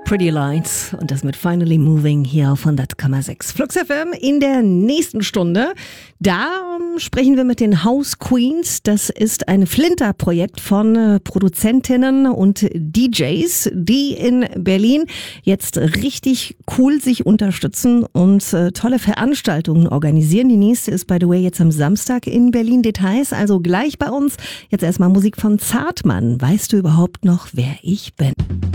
Pretty Lights und das mit Finally Moving hier auf 100,6 Flux FM. In der nächsten Stunde, da sprechen wir mit den House Queens. Das ist ein Flinter-Projekt von Produzentinnen und DJs, die in Berlin jetzt richtig cool sich unterstützen und tolle Veranstaltungen organisieren. Die nächste ist, by the way, jetzt am Samstag in Berlin. Details also gleich bei uns. Jetzt erstmal Musik von Zartmann. Weißt du überhaupt noch, wer ich bin?